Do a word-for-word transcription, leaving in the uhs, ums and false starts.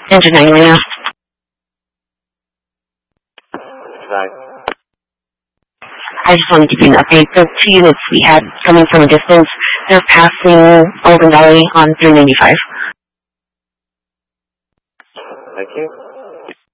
Engine nine right now. Nine. I just wanted to give you an update. The two units we had coming from a distance, they're passing Golden Valley on three ninety-five. Thank you.